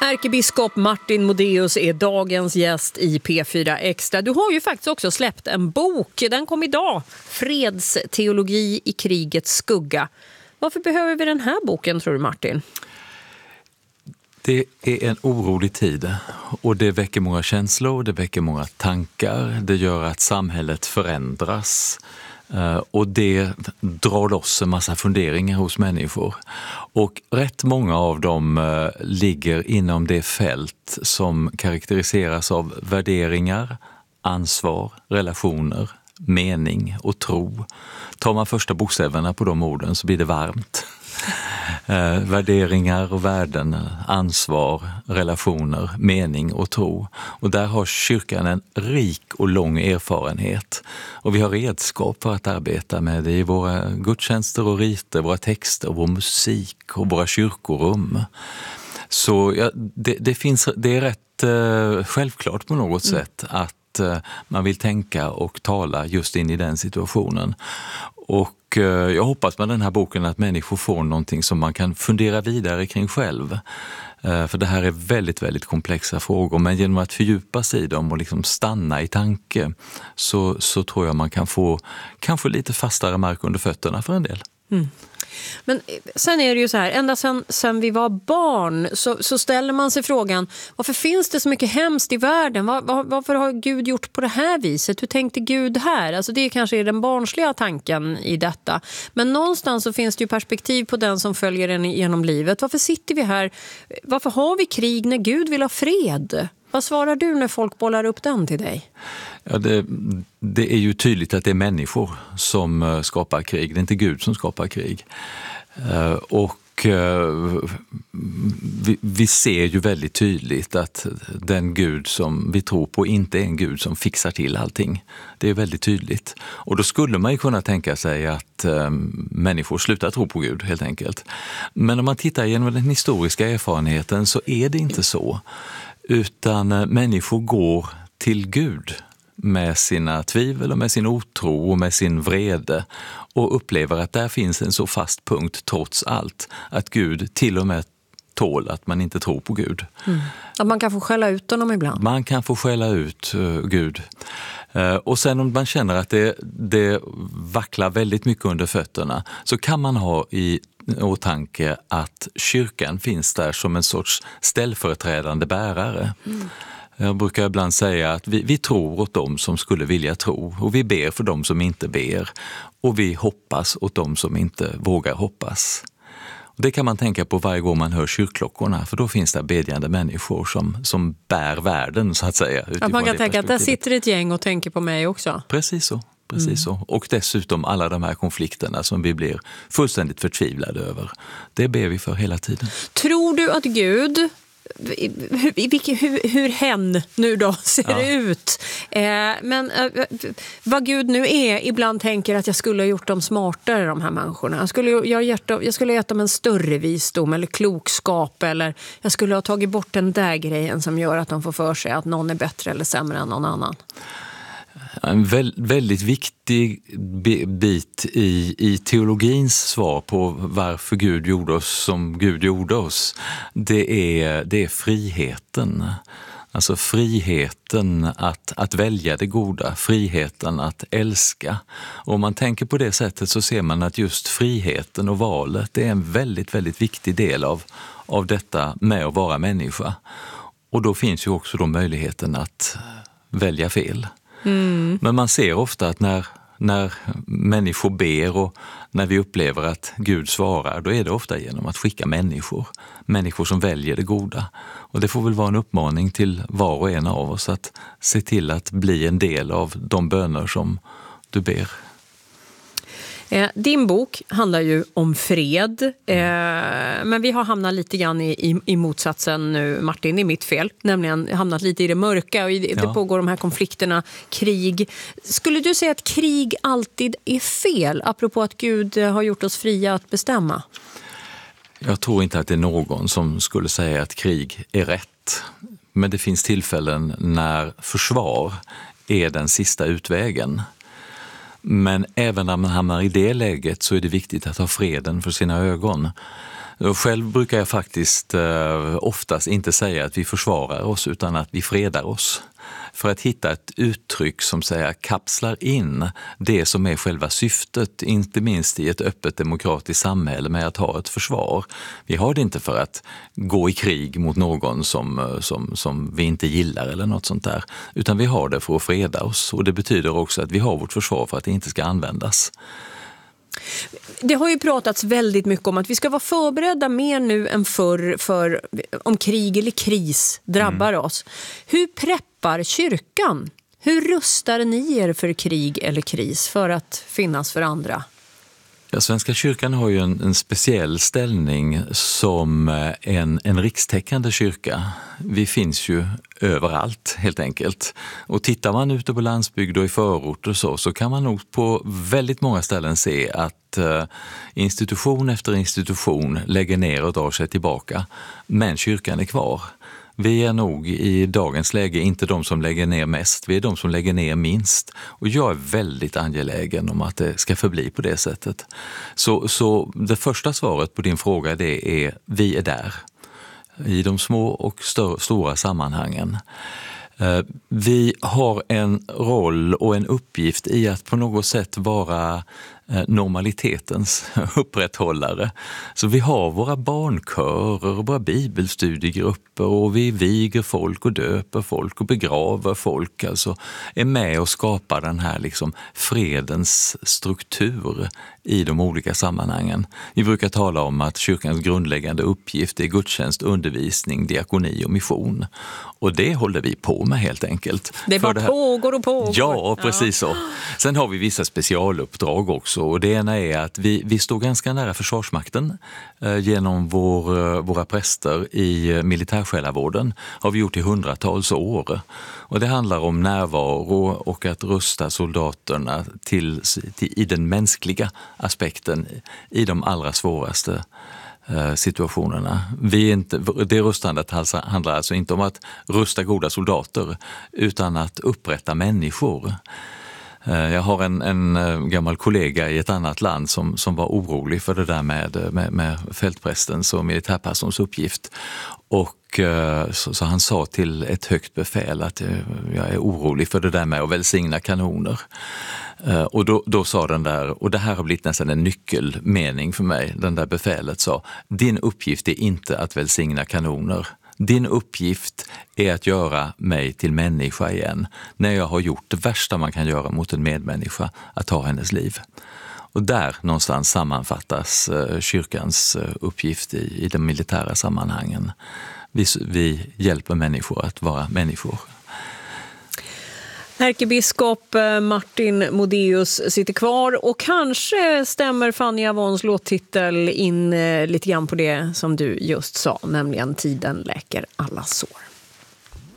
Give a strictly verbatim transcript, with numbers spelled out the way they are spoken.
Ärkebiskop Martin Modéus är dagens gäst i P fyra Extra. Du har ju faktiskt också släppt en bok. Den kom idag. Fredsteologi i krigets skugga. Varför behöver vi den här boken, tror du, Martin? Det är en orolig tid och det väcker många känslor, det väcker många tankar. Det gör att samhället förändras och det drar loss en massa funderingar hos människor. Och rätt många av dem ligger inom det fält som karaktäriseras av värderingar, ansvar, relationer, mening och tro. Tar man första bokstäverna på de orden så blir det varmt. Eh, värderingar och värden, ansvar, relationer, mening och tro. Och där har kyrkan en rik och lång erfarenhet. Och vi har redskap för att arbeta med det i våra gudstjänster och riter, våra texter, vår musik och våra kyrkorum. Så ja, det, det, finns, det är rätt eh, självklart på något mm. sätt att eh, man vill tänka och tala just in i den situationen. Och jag hoppas med den här boken att människor får någonting som man kan fundera vidare kring själv. För det här är väldigt, väldigt komplexa frågor. Men genom att fördjupa sig i dem och liksom stanna i tanke så, så tror jag man kan få kanske lite fastare mark under fötterna för en del. Mm. Men sen är det ju så här, ända sen, sen vi var barn så, så ställer man sig frågan, varför finns det så mycket hemskt i världen? Var, var, varför har Gud gjort på det här viset? Hur tänkte Gud här? Alltså det kanske är den barnsliga tanken i detta. Men någonstans så finns det ju perspektiv på den som följer en genom livet. Varför sitter vi här? Varför har vi krig när Gud vill ha fred? Vad svarar du när folk bollar upp den till dig? Ja, det, det är ju tydligt att det är människor som skapar krig. Det är inte Gud som skapar krig. Och vi, vi ser ju väldigt tydligt att den Gud som vi tror på inte är en Gud som fixar till allting. Det är väldigt tydligt. Och då skulle man ju kunna tänka sig att människor slutar tro på Gud helt enkelt. Men om man tittar genom den historiska erfarenheten så är det inte så. Utan människor går till Gud med sina tvivel och med sin otro och med sin vrede och upplever att där finns en så fast punkt trots allt att Gud till och med tål att man inte tror på Gud. Mm. Att man kan få skälla ut honom ibland. Man kan få skälla ut uh, Gud. Uh, och sen om man känner att det, det vacklar väldigt mycket under fötterna så kan man ha i åtanke att kyrkan finns där som en sorts ställföreträdande bärare. Mm. Jag brukar ibland säga att vi, vi tror åt dem som skulle vilja tro och vi ber för dem som inte ber och vi hoppas åt dem som inte vågar hoppas. Det kan man tänka på varje gång man hör kyrkklockorna för då finns det bedjande människor som, som bär världen så att säga. Att man kan tänka att där sitter ett gäng och tänker på mig också. Precis så. Precis mm. så. Och dessutom alla de här konflikterna som vi blir fullständigt förtvivlade över. Det ber vi för hela tiden. Tror du att Gud, hur, hur, hur hen nu då ser ja. ut, eh, men eh, vad Gud nu är, ibland tänker att jag skulle ha gjort dem smartare, de här människorna. Jag skulle, jag, jag skulle ha gett dem en större visdom eller klokskap eller jag skulle ha tagit bort den där grejen som gör att de får för sig att någon är bättre eller sämre än någon annan. En väldigt viktig bit i, i teologins svar på varför Gud gjorde oss som Gud gjorde oss, det är, det är friheten. Alltså friheten att, att välja det goda, friheten att älska. Och om man tänker på det sättet så ser man att just friheten och valet det är en väldigt, väldigt viktig del av, av detta med att vara människa. Och då finns ju också då möjligheten att välja fel. Mm. Men man ser ofta att när, när människor ber och när vi upplever att Gud svarar, då är det ofta genom att skicka människor. Människor som väljer det goda. Och det får väl vara en uppmaning till var och en av oss att se till att bli en del av de böner som du ber. Din bok handlar ju om fred, men vi har hamnat lite grann i, i, i motsatsen nu, Martin, i mitt fel. Nämligen hamnat lite i det mörka och det ja. pågår de här konflikterna, krig. Skulle du säga att krig alltid är fel, apropå att Gud har gjort oss fria att bestämma? Jag tror inte att det är någon som skulle säga att krig är rätt. Men det finns tillfällen när försvar är den sista utvägen. Men även när man hamnar i det läget så är det viktigt att ha freden för sina ögon. Själv brukar jag faktiskt eh, oftast inte säga att vi försvarar oss utan att vi fredar oss. För att hitta ett uttryck som säger kapslar in det som är själva syftet, inte minst i ett öppet demokratiskt samhälle med att ha ett försvar. Vi har det inte för att gå i krig mot någon som, som, som vi inte gillar eller något sånt där, utan vi har det för att freda oss, och det betyder också att vi har vårt försvar för att det inte ska användas. Det har ju pratats väldigt mycket om att vi ska vara förberedda mer nu än förr för om krig eller kris drabbar mm. oss. Hur preppar kyrkan? Hur rustar ni er för krig eller kris för att finnas för andra? Ja, Svenska kyrkan har ju en, en speciell ställning som en, en rikstäckande kyrka. Vi finns ju överallt helt enkelt. Och tittar man ute på landsbygd och i förorter så, så kan man nog på väldigt många ställen se att eh, institution efter institution lägger ner och drar sig tillbaka. Men kyrkan är kvar. Vi är nog i dagens läge inte de som lägger ner mest, vi är de som lägger ner minst. Och jag är väldigt angelägen om att det ska förbli på det sättet. Så, så det första svaret på din fråga, det är vi är där. I de små och stör, stora sammanhangen. Vi har en roll och en uppgift i att på något sätt vara normalitetens upprätthållare. Så vi har våra barnkörer och våra bibelstudiegrupper, och vi viger folk och döper folk och begraver folk. Alltså är med och skapar den här liksom fredens struktur i de olika sammanhangen. Vi brukar tala om att kyrkans grundläggande uppgift är gudstjänst, undervisning, diakoni och mission. Och det håller vi på med helt enkelt. Det bara det pågår och pågår. Ja, precis så. Sen har vi vissa specialuppdrag också. Och det ena är att vi, vi står ganska nära Försvarsmakten eh, genom vår, våra präster i militärsjälavården. Har vi gjort i hundratals år. Och det handlar om närvaro och att rusta soldaterna till, till, i den mänskliga aspekten i de allra svåraste situationerna. Vi är inte, det rustandet handlar alltså inte om att rusta goda soldater utan att upprätta människor. Jag har en, en gammal kollega i ett annat land som, som var orolig för det där med, med, med fältprästens och militärpastorns uppgift. Och så, så han sa till ett högt befäl att jag är orolig för det där med att välsigna kanoner. Och då, då sa den där, och det här har blivit nästan en nyckelmening för mig, den där befälet sa: din uppgift är inte att välsigna kanoner. Din uppgift är att göra mig till människa igen när jag har gjort det värsta man kan göra mot en medmänniska, att ta hennes liv. Och där någonstans sammanfattas kyrkans uppgift i, i de militära sammanhangen. Vi, vi hjälper människor att vara människor. Ärkebiskop Martin Modéus sitter kvar, och kanske stämmer Fanny Avons låttitel in lite grann på det som du just sa, nämligen tiden läker alla sår.